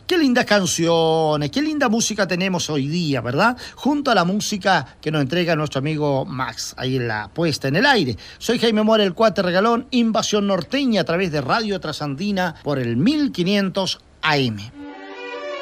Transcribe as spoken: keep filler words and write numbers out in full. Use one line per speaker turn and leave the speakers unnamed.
Qué lindas canciones, qué linda música tenemos hoy día, ¿verdad? Junto a la música que nos entrega nuestro amigo Max, ahí en la puesta en el aire. Soy Jaime Mora, el Cuate Regalón, Invasión Norteña a través de Radio Trasandina por el mil quinientos A M.